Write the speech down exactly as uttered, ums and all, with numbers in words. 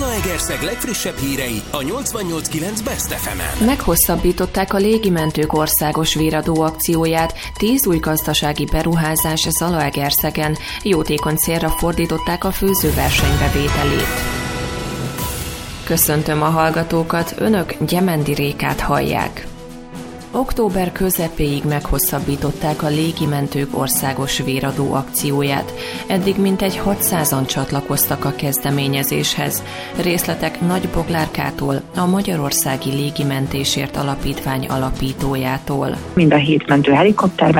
Zalaegerszeg legfrissebb hírei a nyolcvannyolc kilenc Best ef emen. Meghosszabbították a légimentők országos véradó akcióját, tíz új gazdasági beruházás Zalaegerszegen, jótékony célra fordították a főzőverseny bevételét. Köszöntöm a hallgatókat, önök Gyemendi Rékát hallják. Október közepéig meghosszabbították a légimentők országos véradó akcióját. Eddig mintegy hatszázan csatlakoztak a kezdeményezéshez. Részletek Nagy Boglárkától, a Magyarországi Légimentésért Alapítvány alapítójától. Mind a hét mentő helikopterben